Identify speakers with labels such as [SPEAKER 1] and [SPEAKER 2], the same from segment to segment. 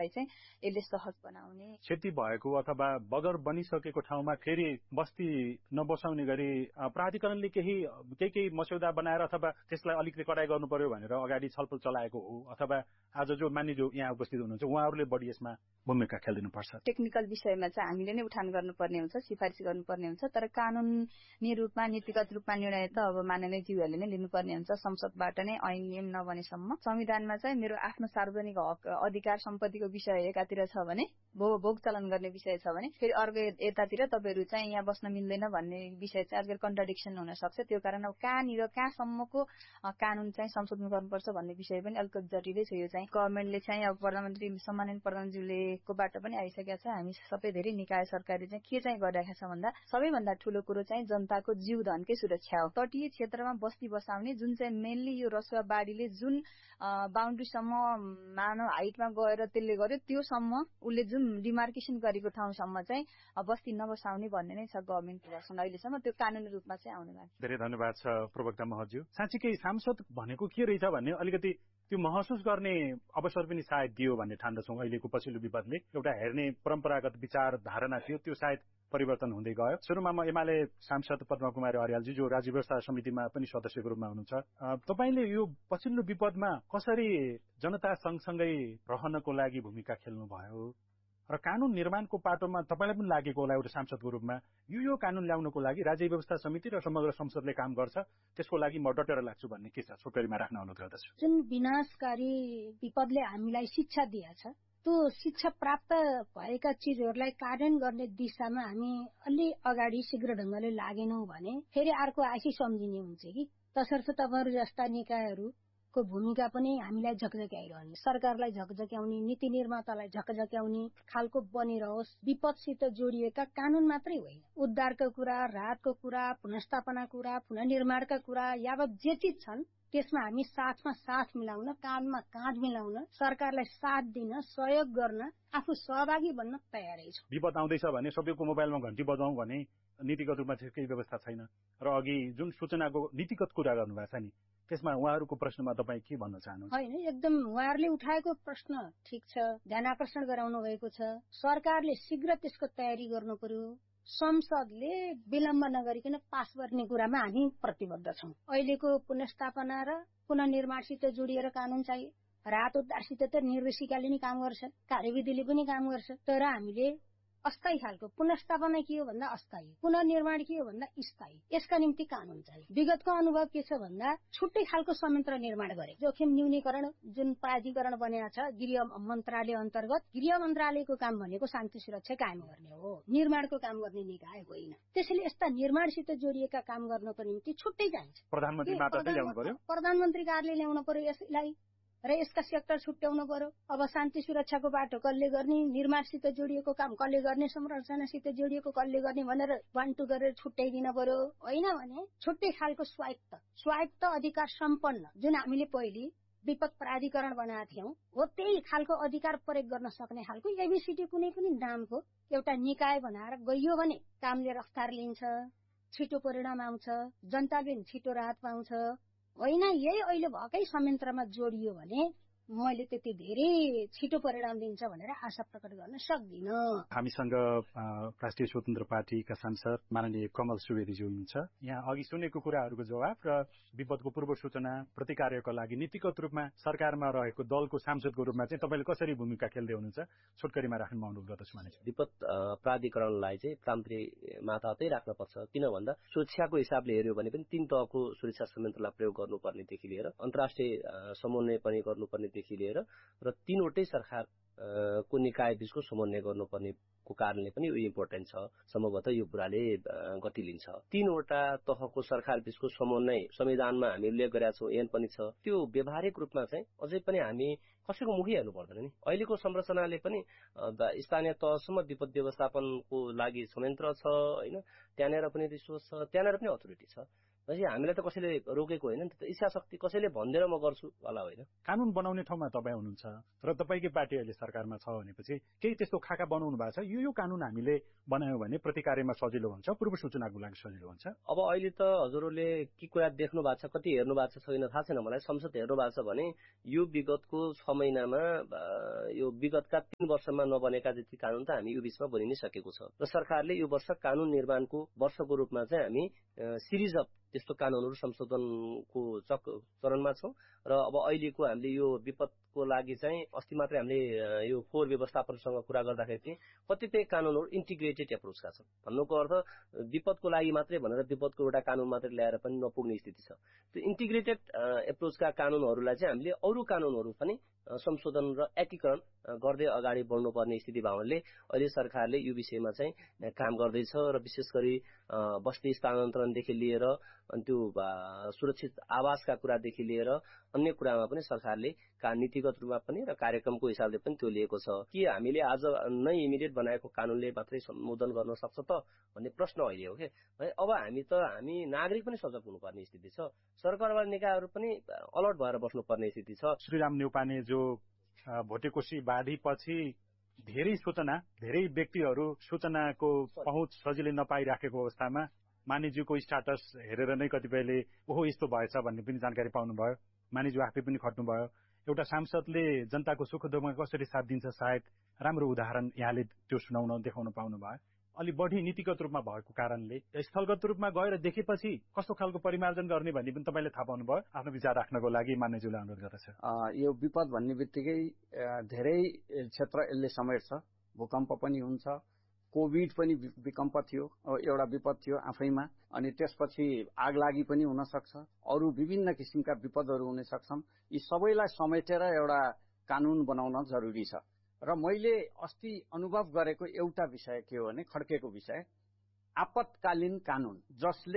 [SPEAKER 1] निर्माणलाई चाहिँ यसले सहज बनाउने।
[SPEAKER 2] क्षति भएको अथवा बगर बनिसकेको ठाउँमा फेरि बस्ती नबसाउने गरी प्राधिकरणले केही मस्यौदा बनाएर अथवा त्यसलाई अलिकति कडाई गर्नु पर्यो भनेर अगाडि छलफल चलाएको हो, अथवा आज जो मानिलियो यहाँ उपस्थित हुनुहुन्छ उहाँहरूले बढी यसमा भूमिका खेलिदिनुपर्छ?
[SPEAKER 1] टेक्निकल विषयमा चाहिँ हामीले नै उठान गर्नुपर्ने हुन्छ, सिफारिस गर्नुपर्ने हुन्छ, तर कानुनी रूपमा नीतिगत रूपमा निर्णय त अब माननीयज्यूहरूले नै लिनुपर्ने हुन्छ। संसदबाट नै ऐन नियम नबनेसम्म। संविधानमा चाहिँ मेरो आफ्नो सार्वजनिक हक अधिकार सम्पत्तिको विषय एकातिर छ भने, भोग चलन गर्ने विषय छ भने, फेरि अर्को यतातिर तपाईहरु चाहिँ यहाँ बस्न मिल्दैन भन्ने विषय चाहिँ अलिकति कन्ट्राडिक्सन हुन सक्छ। त्यो कारण अब कहाँसम्मको कानून चाहिँ संशोधन गर्नुपर्छ भन्ने विषय पनि अलिकति जटिलै छ। यो चाहिँ गभर्नमेन्टले चाहिँ अब प्रधानमन्त्री सम्माननीय प्रधानज्यूले कोबाट पनि आइसकेको छ। हामी सबै धेरै निकाय सरकारले चाहिँ के चाहिँ गरिरहेका छ भन्दा सबैभन्दा ठूलो कुरो चाहिँ जनताको जीवधनकै सुरक्षा हो। तटीय क्षेत्रमा बस्ती बसाउने जुन चाहिँ मेनली यो रसुवा बाढीले जुन बाउन्ड्रीसम्म मानव हाइटमा गएर त्यसले गर्यो, त्योसम्म उसले जुन डिमार्केसन गरेको ठाउँसम्म चाहिँ बस्ती नबसाउने भन्ने नै छ गभर्नमेन्ट भर्सन अहिलेसम्म। त्यो कानुनी रूपमा चाहिँ आउने बाँकी।
[SPEAKER 2] धेरै धन्यवाद छ प्रवक्ता महज्यू। साँच्चीकै सांसद भनेको के रहेछ भन्ने अलिकति त्यो महसुस गर्ने अवसर पनि सायद दियो भन्ने ठान्दछौँ। अहिलेको पछिल्लो विपदले एउटा हेर्ने परम्परागत विचार धारणा थियो, त्यो सायद परिवर्तन हुँदै गयो। सुरुमा म एमाले सांसद पद्मा कुमारी अर्यालजी जो राज्य व्यवस्था समितिमा पनि सदस्यको रूपमा हुनुहुन्छ, तपाईले यो पछिल्लो विपदमा कसरी जनता सँगसँगै रहनको लागि भूमिका खेल्नु भयो र कानून निर्माणको पाटोमा तपाईलाई पनि लागेको होला एउटा सांसदको रूपमा यो कानून ल्याउनको लागि राज्य व्यवस्था समिति र समग्र संसदले काम गर्छ, त्यसको लागि म डटेर लाग्छु भन्ने के छ छोटकरीमा राख्न अनुरोध गर्दछु।
[SPEAKER 3] जुन विनाशकारी विपदले हामीलाई शिक्षा दिएछ, त्यो शिक्षा प्राप्त भएका चिजहरूलाई कार्यान्वयन गर्ने दिशामा हामी अलि अगाडि शीघ्र ढंगले लागेनौं भने फेरि अर्को आशी सम्झिने हुन्छ कि तसर्थ तपाईहरु जस्ता निकायहरूको भूमिका पनि हामीलाई झकझक्याइरहने, सरकारलाई झकझक्याउने, नीति निर्मातालाई झकझक्याउने खालको बनिरहोस्। विपदसित जोडिएका कानून मात्रै होइन, उद्धारका कुरा, राहतको कुरा, पुनर्स्थापना कुरा, पुनर्निर्माणका कुरा यावत जे चिज छन् त्यसमा हामी साथमा साथ मिलाउन, काँधमा काँध मिलाउन, सरकारलाई साथ दिन, सहयोग गर्न, आफू सहभागी बन्न तयारै छौं।
[SPEAKER 2] विपद आउँदैछ भने सबैको मोबाइलमा घण्टी बजाउँ भने नीतिगत रूपमा केही व्यवस्था छैन र अघि जुन सूचनाको नीतिगत कुरा गर्नुभएको छ नि त्यसमा उहाँहरूको प्रश्नमा तपाईँ के भन्न चाहनुहुन्छ?
[SPEAKER 3] होइन, एकदम उहाँहरूले उठाएको प्रश्न ठिक छ, ध्यान आकर्षण गराउनु भएको छ। सरकारले शीघ्र त्यसको तयारी गर्नु पर्यो। संसदले विलम्ब नगरिकन पास गर्ने कुरामा हामी प्रतिबद्ध छौं। अहिलेको पुनर्स्थापना र पुनर्निर्माणसित जोडिएर कानून चाहिए। राहत उद्धारसित त निर्देशिकाले नै काम गर्छ, कार्यविधिले पनि काम गर्छ, तर हामीले अस्थायी खालको पुनर्स्थापना के हो भन्दा अस्थायी, पुनर्निर्माण के हो भन्दा स्थायी, यसका निम्ति कानून चाहिए। विगतको अनुभव के छ भन्दा छुट्टै खालको संयन्त्र निर्माण गरे। जोखिम न्यूनीकरण जुन प्राधिकरण बनेको छ गृह मन्त्रालय अन्तर्गत, गृह मन्त्रालयको काम भनेको शान्ति सुरक्षा कायम गर्ने हो, निर्माणको काम गर्ने निकाय होइन। त्यसैले यस्ता निर्माणसित जोडिएका काम गर्नको निम्ति छुट्टै चाहिन्छ। प्रधानमन्त्री कार्यालय ल्याउनु पर्यो यसलाई र यसका सेक्टर छुट्याउनु पर्यो। अब शान्ति सुरक्षाको बाटो कसले गर्ने, निर्माणसित जोडिएको काम कसले गर्ने, संरचनासित जोडिएको कसले गर्ने भनेर बान्टु गरेर छुट्याइदिन पर्यो। होइन भने छुट्टै खालको स्वायत्त अधिकार सम्पन्न जुन हामीले पहिले विपद प्राधिकरण बनाएका थियौं हो त्यही खालको अधिकार प्रयोग गर्न सक्ने खालको एबीसीडी कुनै पनि नामको एउटा निकाय बनाएर गइयो भने कामले रफ्तार लिन्छ, छिटो परिणाम आउँछ, जनताले छिटो राहत पाउँछ। होइन, यही अहिले भएकै संयन्त्रमा जोडियो भने मैले त्यति धेरै छिटो परिणाम दिन्छ भनेर आशा प्रकट गर्न सक्दिन।
[SPEAKER 2] हामीसँग राष्ट्रिय स्वतन्त्र पार्टीका सांसद माननीय कमल सुवेदीजी हुनुहुन्छ। यहाँ अघि सुनेको कुराहरूको जवाब र विपदको पूर्व सूचना प्रतिकारका लागि नीतिगत रूपमा सरकारमा रहेको दलको सांसदको रूपमा चाहिँ तपाईले कसरी भूमिका खेल्दै हुनुहुन्छ छोटकरीमा राख्न म अनुरोध गर्दछु। भने
[SPEAKER 4] विपद प्राधिकरणलाई चाहिँ प्रान्तीय मातहतै राख्न पर्छ। किन भन्दा सुरक्षाको हिसाबले हेर्यो भने पनि 3 तहको सुरक्षा संयन्त्रलाई प्रयोग गर्नुपर्नेदेखि लिएर अन्तर्राष्ट्रिय समन्वय पनि गर्नुपर्नेदेखि लिएर र 3वटै सरकार को निकाय बीचको समन्वय गर्नुपर्नेको कारणले पनि यो इम्पोर्टेन्ट छ। सम्भवतः यो कुराले गति लिन्छ। 3वटा तहको सरकार बीचको समन्वय संविधानमा हामी उल्लेख गरेका छौं, ऐन पनि छ। त्यो व्यावहारिक रूपमा चाहिँ अझै पनि हामी कसैको मुखै हेर्नु पर्दैन नि। अहिलेको संरचनाले पनि स्थानीय तहसम्म विपद व्यवस्थापनको लागि संयन्त्र छ, हैन, त्यहाँनेर पनि रिसोर्स छ, त्यहाँनेर पनि अथोरिटी छ। भनेपछि हामीलाई त कसैले रोकेको होइन नि त, इच्छा शक्ति कसैले भन्दैन म गर्छु होला होइन।
[SPEAKER 2] कानून बनाउने ठाउँमा तपाईँ हुनुहुन्छ र तपाईँकै पार्टी अहिले सरकारमा छ भनेपछि केही त्यस्तो खाका बनाउनु भएको छ, यो कानून हामीले बनायौँ भने प्रतिकार्यमा सजिलो हुन्छ, पूर्व सूचनाको लागि सजिलो हुन्छ?
[SPEAKER 4] अब अहिले त हजुरहरूले के कुरा देख्नु भएको छ, कति हेर्नु भएको छ छैन थाहा छैन मलाई। संसद हेर्नु भएको छ भने यो विगतको 6 महिनामा यो विगतका 3 वर्षमा नबनेका जति कानून त हामी यो बीचमा बनि नै सकेको छ र सरकारले यो वर्ष कानून निर्माणको वर्षको रूपमा चाहिँ हामी सिरिज अफ त्यस्तो कानूनहरू संशोधनको चरणमा छौँ र अब अहिलेको हामीले यो विपदको लागि चाहिँ अस्ति मात्रै हामीले यो फोहोर व्यवस्थापनसँग कुरा गर्दाखेरि चाहिँ कतिपय कानूनहरू इन्टिग्रेटेड एप्रोचका छन्। भन्नुको अर्थ विपदको लागि मात्रै भनेर विपदको एउटा कानून मात्रै ल्याएर पनि नपुग्ने स्थिति छ। त्यो इन्टिग्रेटेड एप्रोचका कानूनहरूलाई चाहिँ हामीले अरू कानूनहरू पनि संशोधन र एकीकरण गर्दै अगाडि बढ्नुपर्ने स्थिति भएकोले अहिले सरकारले यो विषयमा चाहिँ काम गर्दैछ र विशेष गरी बस्ती स्थानान्तरणदेखि लिएर अनि त्यो सुरक्षित आवासका कुरादेखि लिएर अन्य कुरामा पनि सरकारले नीतिगत रूपमा पनि र कार्यक्रमको हिसाबले पनि त्यो लिएको छ। के हामीले आज नै इमिडिएट बनाएको कानूनले मात्रै सम्बोधन गर्न सक्छ त भन्ने प्रश्न अहिले हो के। अब हामी नागरिक पनि सजग हुनुपर्ने स्थिति छ, सरकारवाला निकायहरू पनि अलर्ट भएर बस्नुपर्ने स्थिति छ।
[SPEAKER 2] श्रीराम न्यौपाने जो भोटेकोशी बाढीपछि धेरै सूचना, धेरै व्यक्तिहरू सूचनाको पहुँच सजिलै नपाइराखेको अवस्थामा मानिज्यूको स्टाटस हेरेर नै कतिपयले ओहो यस्तो भएछ भन्ने पनि जानकारी पाउनुभयो, मानिज्यू आफै पनि खट्नुभयो। एउटा सांसदले जनताको सुख दुःखमा कसरी साथ दिन्छ, सायद राम्रो उदाहरण यहाँले त्यो देखाउन पाउनुभयो। अलि बढी नीतिगत रूपमा भएको कारणले स्थलगत रूपमा गएर देखेपछि कस्तो खालको परिमार्जन गर्ने भन्ने पनि तपाईँले थाहा पाउनुभयो, आफ्नो विचार राख्नको लागि मान्यज्यूले अनुरोध गर्दछ।
[SPEAKER 5] यो विपद भन्ने बित्तिकै धेरै क्षेत्र यसले समेट्छ। भूकम्प पनि हुन्छ, कोभिड पनि विकम्प थियो, एउटा विपद थियो आफैमा, अनि त्यसपछि आगलागी पनि हुन सक्छ, अरू विभिन्न किसिमका विपदहरू हुन सक्छन्। यी सबैलाई समेटेर एउटा कानून बनाउन जरुरी छ र मैले अस्ति अनुभव गरेको एउटा विषय के हो भने खड्केको विषय आपतकालीन कानून, जसले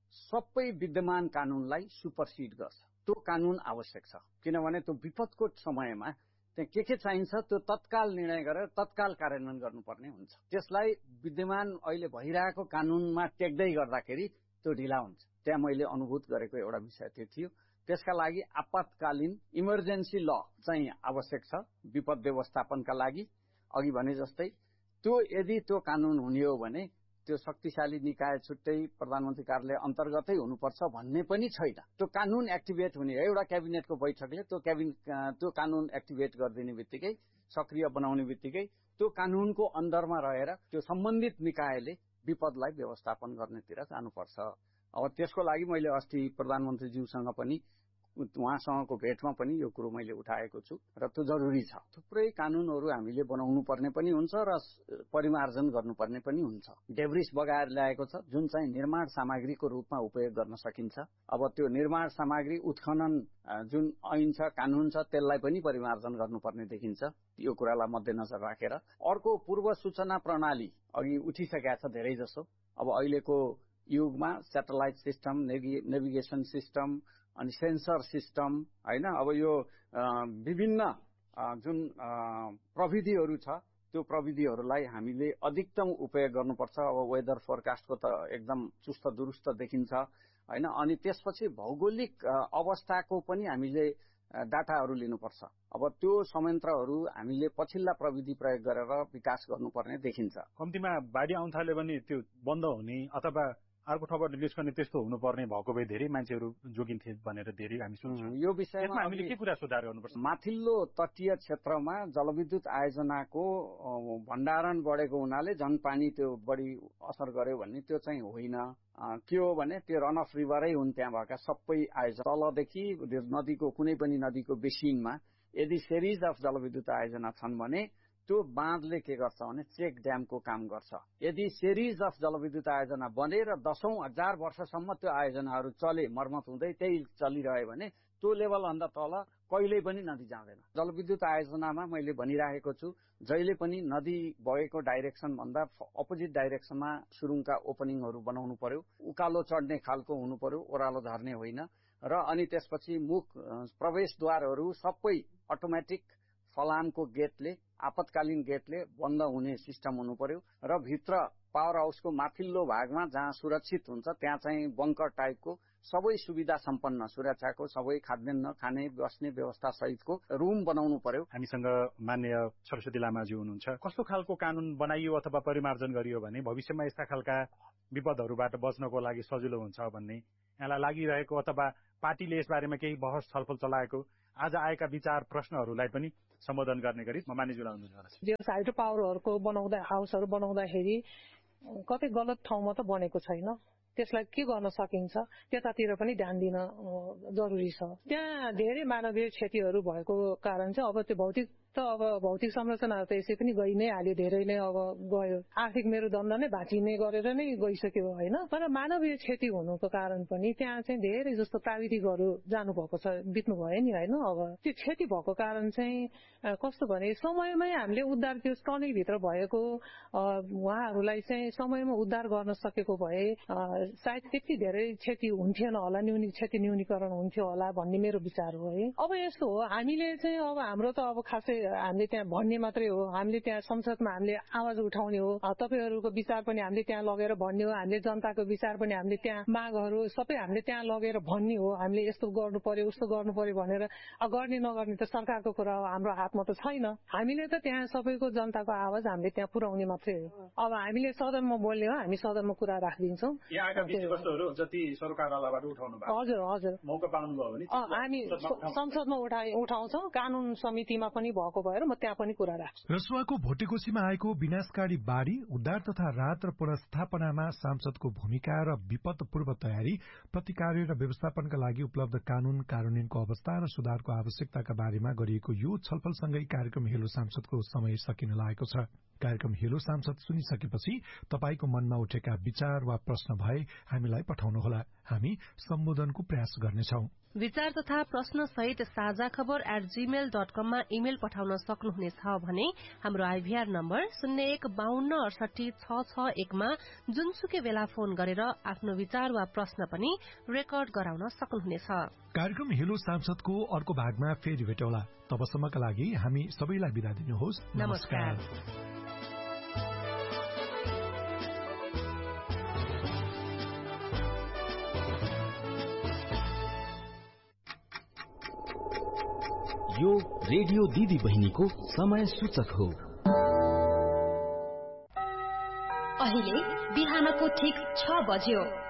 [SPEAKER 5] सबै विद्यमान कानूनलाई सुपरसिड गर्छ। त्यो कानून आवश्यक छ, किनभने त्यो विपदको समयमा त्यहाँ के चाहिन्छ त्यो तत्काल निर्णय गरेर तत्काल कार्यान्वयन गर्नुपर्ने हुन्छ। त्यसलाई विद्यमान अहिले भइरहेको कानूनमा टेक्दै गर्दाखेरि त्यो ढिला हुन्छ। त्यहाँ मैले अनुभूत गरेको एउटा विषय त्यो थियो। त्यसका लागि आपतकालीन इमर्जेन्सी ल चाहिँ आवश्यक छ विपद व्यवस्थापनका लागि। अघि भने जस्तै त्यो यदि त्यो कानून हुने हो भने त्यो शक्तिशाली निकाय छुट्टै प्रधानमन्त्री कार्यालय अन्तर्गतै हुनुपर्छ भन्ने पनि छैन। त्यो कानून एक्टिभेट हुने एउटा क्याबिनेटको बैठकले त्यो कानून एक्टिभेट गरिदिने बित्तिकै, सक्रिय बनाउने बित्तिकै त्यो कानूनको अन्दरमा रहेर त्यो सम्बन्धित निकायले विपदलाई व्यवस्थापन गर्नेतिर जानुपर्छ। अब त्यसको लागि मैले अस्ति प्रधानमन्त्रीज्यूसँग पनि उहाँसँगको भेटमा पनि यो कुरो मैले उठाएको छु र त्यो जरुरी छ। थुप्रै कानूनहरू हामीले बनाउनु पर्ने पनि हुन्छ र परिमार्जन गर्नुपर्ने पनि हुन्छ। डेब्रिस बगाएर ल्याएको छ जुन चाहिँ निर्माण सामग्रीको रूपमा उपयोग गर्न सकिन्छ। अब त्यो निर्माण सामग्री उत्खनन जुन ऐन छ, कानून छ, त्यसलाई पनि परिमार्जन गर्नुपर्ने देखिन्छ, यो कुरालाई मध्यनजर राखेर। अर्को पूर्व सूचना प्रणाली अघि उठिसकेका छ धेरै जसो। अब अहिलेको युगमा सेटेलाइट सिस्टम, नेभिगेसन सिस्टम अनि सेन्सर सिस्टम हैन, अब यो विभिन्न जुन प्रविधिहरू छ त्यो प्रविधिहरूलाई हामीले अधिकतम उपयोग गर्नुपर्छ। अब वेदर फोरकास्टको त एकदम चुस्त दुरुस्त देखिन्छ हैन। अनि त्यसपछि भौगोलिक अवस्थाको पनि हामीले डाटाहरू लिनुपर्छ। अब त्यो संयन्त्रहरू हामीले पछिल्ला प्रविधि प्रयोग गरेर विकास गर्नुपर्ने देखिन्छ।
[SPEAKER 2] कम्तीमा बाढी आउन थाल्यो भने त्यो बन्द हुने अथवा अर्को ठाउँबाट निस्कने त्यस्तो हुनुपर्ने भएको भए धेरै मान्छेहरू जोगिन्थे भनेर धेरै हामी सुन्छौँ।
[SPEAKER 5] यो विषयमा
[SPEAKER 2] हामीले के कुरा सुधार गर्नुपर्छ?
[SPEAKER 5] माथिल्लो तटीय क्षेत्रमा जलविद्युत आयोजनाको भण्डारण बढेको हुनाले जनपानी त्यो बढी असर गर्यो भन्ने त्यो चाहिँ होइन। के हो भने त्यो रन अफ रिभरै हुन् त्यहाँ भएका सबै आयोजना। तलदेखि नदीको कुनै पनि नदीको बेसिनमा यदि सेरिज अफ जलविद्युत आयोजना छन् भने त्यो बाँधले के गर्छ भने चेक ड्यामको काम गर्छ। यदि सेरिज अफ जलविद्युत आयोजना बने र 10,000 वर्षसम्म त्यो आयोजनाहरू चले, मर्मत हुँदै त्यही चलिरह्यो भने त्यो लेभलभन्दा तल कहिल्यै पनि नदी जाँदैन। जलविद्युत आयोजनामा मैले भनिरहेको छु, जहिले पनि नदी बगेको डाइरेक्सन भन्दा अपोजिट डाइरेक्सनमा सुरुङका ओपनिङहरू बनाउनु पर्यो, उकालो चढ्ने खालको हुनु पर्यो, ओह्रालो झर्ने होइन। र अनि त्यसपछि मुख प्रवेशद्वारहरू सबै अटोमेटिक फलामको गेटले, आपतकालीन गेटले बन्द हुने सिस्टम हुनु पर्यो र भित्र पावर हाउसको माथिल्लो भागमा जहाँ सुरक्षित हुन्छ त्यहाँ चाहिँ बङ्कर टाइपको सबै सुविधा सम्पन्न सुरक्षाको सबै खाद्यान्न खाने बस्ने व्यवस्था सहितको रुम बनाउनु पर्यो।
[SPEAKER 2] हामीसँग माननीय सरस्वती लामाजी हुनुहुन्छ। कस्तो खालको कानून बनाइयो अथवा परिमार्जन गरियो भने भविष्यमा यस्ता खालका विपदहरूबाट बच्नको लागि सजिलो हुन्छ भन्ने यहाँलाई लागिरहेको अथवा पार्टीले यसबारेमा केही बहस छलफल चलाएको आज आएका विचार प्रश्नहरूलाई पनि सम्बोधन गर्ने गरी म मानिजुला हुनुहुन्छ।
[SPEAKER 6] हाइड्रो पावरहरूको बनाउँदा हाउसहरू बनाउँदाखेरि कतै गलत ठाउँमा त बनेको छैन, त्यसलाई के गर्न सकिन्छ त्यतातिर पनि ध्यान दिन जरुरी छ। त्यहाँ धेरै मानवीय क्षतिहरू भएको कारण चाहिँ अब त्यो भौतिक संरचनाहरू त यसै पनि गइ नै हाल्यो, धेरै नै अब गयो, आर्थिक मेरुदण्ड नै भाँचिने गरेर नै गइसक्यो होइन। तर मानवीय क्षति हुनुको कारण पनि त्यहाँ चाहिँ धेरै जस्तो प्राविधिकहरू जानुभएको छ, बित्नु भयो नि होइन। अब त्यो क्षति भएको कारण चाहिँ कस्तो भने समयमै हामीले उद्धार, त्यो टनलभित्र भएको उहाँहरूलाई चाहिँ समयमा उद्धार गर्न सकेको भए सायद त्यति धेरै क्षति हुन्थेन होला, क्षति न्यूनीकरण हुन्थ्यो होला भन्ने मेरो विचार हो है। अब यस्तो हो, हामीले चाहिँ अब हाम्रो त अब खासै हामीले त्यहाँ भन्ने मात्रै हो, हामीले त्यहाँ संसदमा हामीले आवाज उठाउने हो, तपाईहरूको विचार पनि हामीले त्यहाँ लगेर भन्ने हो, हामीले जनताको विचार पनि हामीले त्यहाँ मागहरू सबै हामीले त्यहाँ लगेर भन्ने हो। हामीले यस्तो गर्नु पर्यो उस्तो गर्नु पर्यो भनेर गर्ने नगर्ने त सरकारको कुरा हो, हाम्रो हातमा त छैन। हामीले त त्यहाँ सबैको जनताको आवाज हामीले त्यहाँ पुर्याउने मात्रै हो। अब हामीले सदनमा बोल्ने हो, हामी सदनमा कुरा राखिदिन्छौँ।
[SPEAKER 2] जति सरकारवालाबाट उठाउनु भएको
[SPEAKER 6] हजुर हजुर
[SPEAKER 2] मौका पाउनुभयो भने
[SPEAKER 6] हामी संसदमा उठाउँछौँ, कानून समितिमा पनि भएको भएर म त्यहाँ पनि कुरा राख्छु।
[SPEAKER 7] रसुवाको भोटेकोसीमा आएको विनाशकारी बाढ़ी उद्धार तथा राहत र पुनर्स्थापनामा सांसदको भूमिका र विपद पूर्व तयारी, प्रतिकार र व्यवस्थापनका लागि उपलब्ध कानून कार्यान्वयनको अवस्था र सुधारको आवश्यकताका बारेमा गरिएको यो छलफलसँगै कार्यक्रम हेलो सांसदको समय सकिन लागेको छ। कार्यक्रम हेलो सांसद सुनिसकेपछि तपाईको मनमा उठेका विचार वा प्रश्न भए हामीलाई पठाउनुहोला, हामी सम्बोधनको प्रयास गर्नेछौं।
[SPEAKER 8] विचार तथा प्रश्न सहित साझा खबर @gmail.com मा इमेल पठाउन सक्नुहुनेछ भने हाम्रो आइभीआर नम्बर 0152686661 मा जुनसुकै बेला फोन गरेर आफ्नो विचार वा प्रश्न पनि रेकर्ड गराउन सक्नुहुनेछ।
[SPEAKER 7] कार्यक्रम हेलो सांसदको अर्को भागमा फेरि भेटौला, तबसम्मका लागि हामी सबैलाई बिदा दिनुहोस्, नमस्कार।
[SPEAKER 9] यो रेडियो दिदी बहिनीको समय सूचक हो।
[SPEAKER 10] अहिले बिहानको ठीक 6 बज्यो।